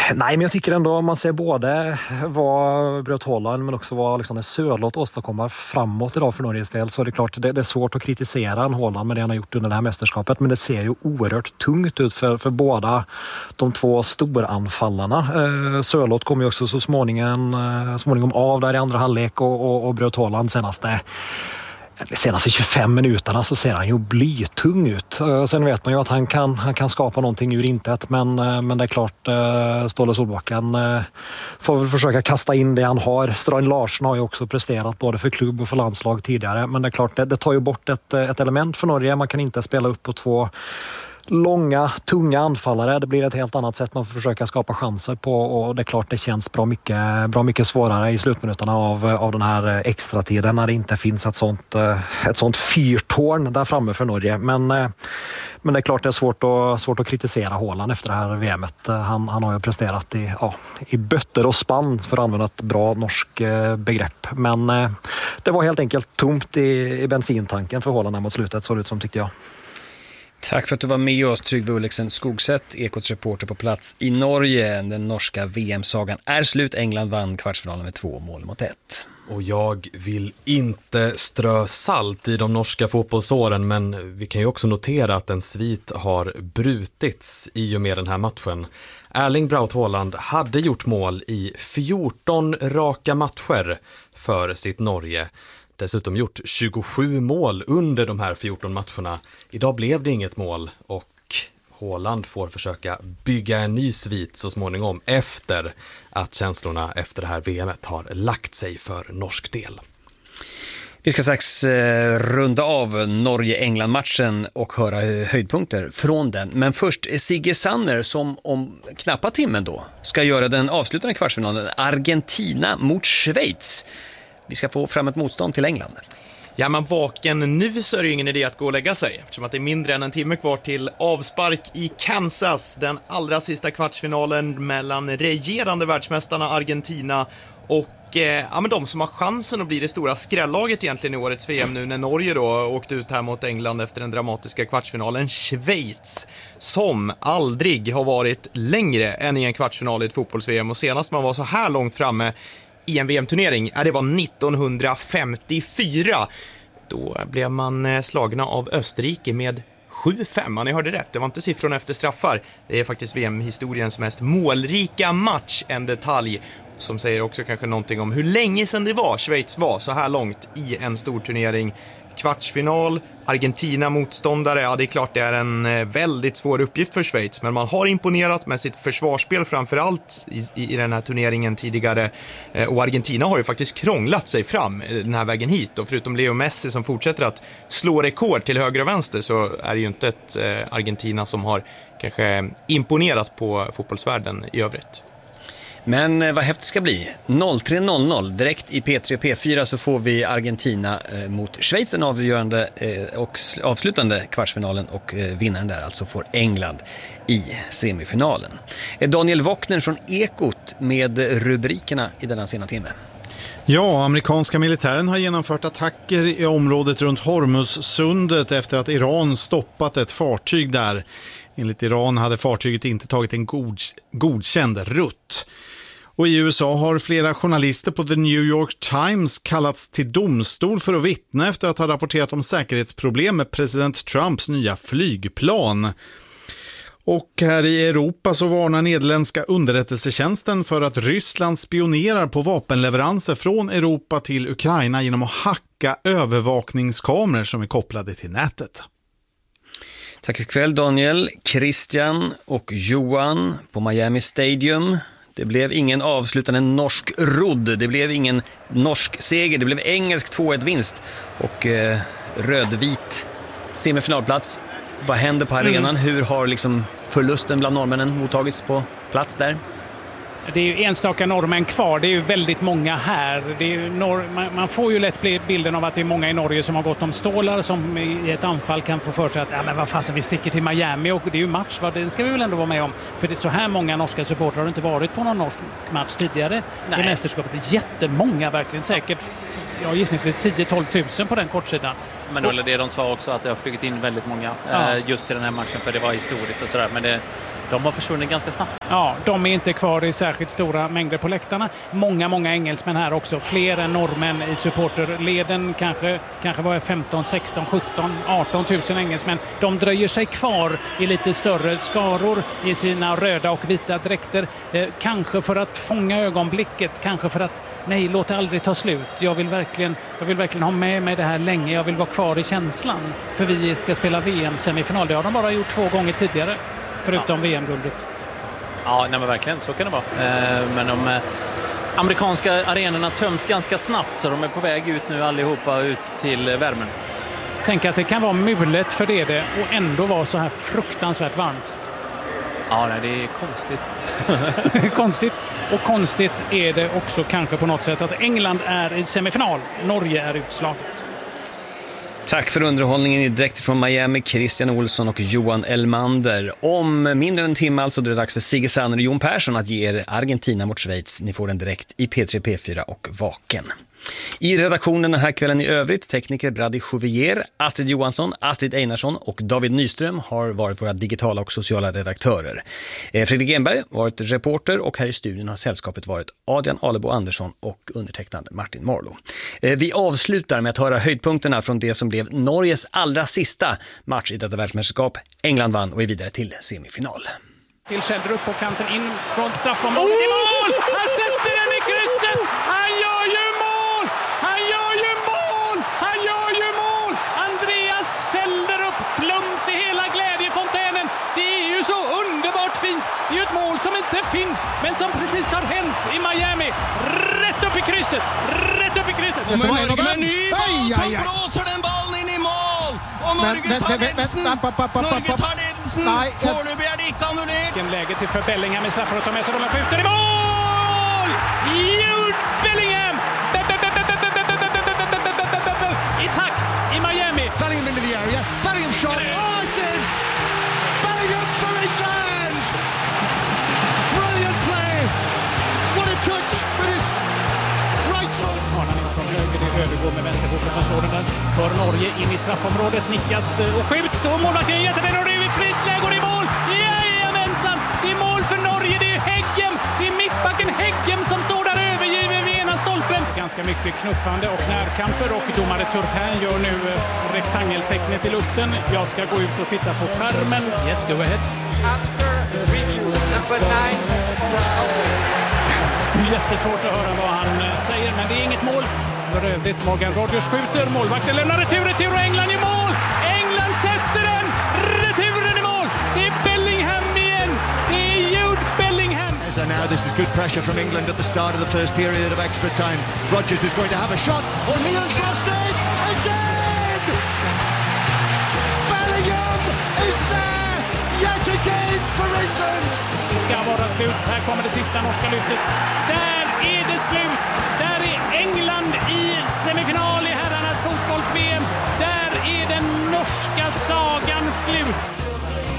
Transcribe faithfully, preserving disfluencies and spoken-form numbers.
Nej, men jag tycker ändå om man ser både vad Braut Haaland men också vad Alexander Sørloth åstadkommer framåt idag för Norges del, så är det klart det, det är svårt att kritisera en Haaland med det han har gjort under det här mästerskapet, men det ser ju oerhört tungt ut för, för båda de två storanfallarna. Eh, Sørloth kom ju också så småningom, eh, småningom av där i andra halvlek och, och, och Braut Haaland senaste De senaste tjugofem minuterna så ser han ju blytung ut. Sen vet man ju att han kan, han kan skapa någonting ur intet, men, men det är klart, Ståle Solbakken får väl försöka kasta in det han har. Strain Larsen har ju också presterat både för klubb och för landslag tidigare, men det är klart, det, det tar ju bort ett, ett element för Norge. Man kan inte spela upp på två långa, tunga anfallare. Det blir ett helt annat sätt man får försöka skapa chanser på, och det är klart det känns bra mycket, bra mycket svårare i slutminuterna av, av den här extra tiden när det inte finns ett sånt, ett sånt fyrtorn där framme för Norge. Men, men det är klart det är svårt att, svårt att kritisera Haaland efter det här V M:et. Han, han har ju presterat i, ja, i bötter och spann, för att använda ett bra norsk begrepp. Men det var helt enkelt tomt i, i bensintanken för Haaland här mot slutet, så det ut som, tyckte jag. Tack för att du var med oss, Trygve Ulliksen Skogsätt, Ekots reporter på plats i Norge. Den norska V M-sagan är slut. England vann kvartsfinalen med två mål mot ett. Och jag vill inte strö salt i de norska fotbollsåren, men vi kan ju också notera att en svit har brutits i och med den här matchen. Erling Braut Haaland hade gjort mål i fjorton raka matcher för sitt Norge. Dessutom gjort tjugosju mål under de här fjorton matcherna. Idag blev det inget mål, och Haaland får försöka bygga en ny svit så småningom efter att känslorna efter det här V M:et har lagt sig för norsk del. Vi ska strax eh, runda av Norge-England-matchen och höra höjdpunkter från den. Men först Sigge Sanner, som om knappa timmen då ska göra den avslutande kvartsfinalen, Argentina mot Schweiz. Vi ska få fram ett motstånd till England. Ja, man vaken nu så är det ju ingen idé att gå och lägga sig, eftersom att det är mindre än en timme kvar till avspark i Kansas, den allra sista kvartsfinalen mellan regerande världsmästarna Argentina och eh, ja, men de som har chansen att bli det stora skrällaget egentligen i årets V M nu när Norge då åkte ut här mot England efter den dramatiska kvartsfinalen. Schweiz, som aldrig har varit längre än i en kvartsfinal i ett fotbolls-V M, och senast man var så här långt framme i en V M-turnering, ja, det var nittonhundrafemtiofyra. Då blev man slagna av Österrike med sju fem. Ni hörde rätt, det var inte siffrorna efter straffar. Det är faktiskt V M-historiens mest målrika match, en detalj som säger också kanske någonting om hur länge sedan det var Schweiz var så här långt i en stor turnering. Kvartsfinal, Argentina motståndare, ja, det är klart det är en väldigt svår uppgift för Schweiz, men man har imponerat med sitt försvarsspel framförallt i, i den här turneringen tidigare, och Argentina har ju faktiskt krånglat sig fram den här vägen hit, och förutom Leo Messi som fortsätter att slå rekord till höger och vänster, så är det ju inte ett Argentina som har kanske imponerat på fotbollsvärlden i övrigt. Men vad häftigt ska bli. noll tre noll noll direkt i P tre P fyra så får vi Argentina eh, mot Schweiz, den avgörande eh, och avslutande kvartsfinalen, och eh, vinnaren där alltså får England i semifinalen. Eh, Daniel Wockner från Ekot med rubrikerna i denna sena timme. Ja, amerikanska militären har genomfört attacker i området runt Hormuzsundet efter att Iran stoppat ett fartyg där. Enligt Iran hade fartyget inte tagit en god, godkänd rutt. Och i U S A har flera journalister på The New York Times kallats till domstol för att vittna efter att ha rapporterat om säkerhetsproblem med president Trumps nya flygplan. Och här i Europa så varnar nederländska underrättelsetjänsten för att Ryssland spionerar på vapenleveranser från Europa till Ukraina genom att hacka övervakningskameror som är kopplade till nätet. Tack ikväll Daniel, Christian och Johan på Miami Stadium. Det blev ingen avslutande norsk rodd, det blev ingen norsk seger, det blev engelsk två ett vinst och eh, rödvit semifinalplats. Vad händer på arenan? Mm. Hur har liksom förlusten bland norrmännen mottagits på plats där? Det är ju enstaka norrmän kvar, det är ju väldigt många här. Det är ju norr- man, man får ju lätt bilden av att det är många i Norge som har gått om stålar, som i ett anfall kan få för sig att ja, men vad fasen, vi sticker till Miami och det är ju match, va? Det ska vi väl ändå vara med om. För det är så här många norska supportrar har inte varit på någon norsk match tidigare. Nej. I mästerskapet. Det är jättemånga verkligen, säkert ja, gissningsvis tio till tolv tusen på den kortsidan. men eller det de sa också att det har flugit in väldigt många ja. eh, just till den här matchen för det var historiskt och sådär. Men det, de har försvunnit ganska snabbt. Ja, de är inte kvar i särskilt stora mängder på läktarna. Många, många engelsmän här också. Fler än norrmän i supporterleden. Kanske, kanske var det femton, sexton, sjutton, arton tusen engelsmän. De dröjer sig kvar i lite större skaror i sina röda och vita dräkter. Eh, kanske för att fånga ögonblicket. Kanske för att, nej, låt det aldrig ta slut. Jag vill verkligen, jag vill verkligen ha med mig det här länge. Jag vill vara kvar i känslan. För vi ska spela V M-semifinal. Det har de bara gjort två gånger tidigare. Förutom ja. V M-guldet. Ja, nej men verkligen, så kan det vara. Eh, men de eh, amerikanska arenorna töms ganska snabbt så de är på väg ut nu allihopa ut till eh, värmen. Tänk att det kan vara mulet för det, det och ändå vara så här fruktansvärt varmt. Ja, nej, det är konstigt. Konstigt. Och konstigt är det också kanske på något sätt att England är i semifinal. Norge är utslaget. Tack för underhållningen i direkt från Miami, Christian Olsson och Johan Elmander. Om mindre än en timme alltså, det är dags för Sigge Sanner och Jon Persson att ge er Argentina mot Schweiz. Ni får den direkt i P tre, P fyra och Vaken. I redaktionen den här kvällen i övrigt, tekniker Brady Chouvier, Astrid Johansson, Astrid Einarsson och David Nyström har varit våra digitala och sociala redaktörer. Fredrik Enberg har varit reporter och här i studion har sällskapet varit Adrian Alebo Andersson och undertecknad Martin Marlow. Vi avslutar med att höra höjdpunkterna från det som blev Norges allra sista match i detta världsmästerskap. England vann och är vidare till semifinal. Till Kjellder upp på kanten in från straffområdet i mål! Han sätter den i krysset! Han gör ju mål! Han gör ju mål! Han gör ju mål! Andreas Kjellder upp, plums i hela glädjefontänen. Det är ju så underbart fint. Det är ju ett mål som inte finns, men som precis har hänt i Miami. Rätt upp i krysset! Rätt upp i krysset! Och med Norge med ny boll som blåser den bollen in i mål! Och Norge tar ledelsen! Norge tar ledelsen! Foreløpig er det ikke annulert! En läge till för Bellingham i straffar och tar med sig. De skjuter i mål! Jude Bellingham! I takt i Miami. Bellingham into the area. Bellingham shot. Oh, it's in! Bellingham for England! Brilliant play! What a touch with his right foot! Arnan in från höger, det övergår med vänsterfoten som slår den där. För Norge in i straffområdet, nickas och skjuts och målvakten är jättebra och det är fritt läge och det är mål! Jajamensan! Det är mål för Norge, det är Häggen! Det är mittbacken Häggen som står där övergiven vid ena stolpen. Ganska mycket knuffande och närkamper och domare Turpin gör nu rektangeltecknet i luften. Jag ska gå ut och titta på skärmen. Yes, go ahead. After review, number nine. Jättesvårt att höra vad han säger, men det är inget mål. För övrigt Morgan Rodgers skjuter, målvakten lämnar retur, retur och England i mål! England sätter den! Returen i mål! Det är Bellingham igen! Det är Jude Bellingham! So now this is good pressure from England at the start of the first period of extra time. Rodgers is going to have a shot. Oh, England's lost it! It's in! Bellingham is there yet again for England! Det ska vara slut. Här kommer det sista norska lyftet. Där är det slut! Där är England i semifinal i herrarnas fotbolls-V M. Där är den norska sagan slut.